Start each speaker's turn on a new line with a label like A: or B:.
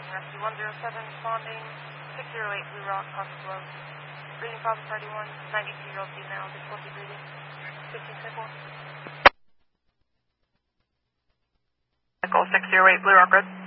A: Rescue 107 responding, 608 Blue Rock, Hospital. Breathing problem party 1, 92-year-old female, difficulty breathing, 15-4. Echo 608 Blue Rock Road.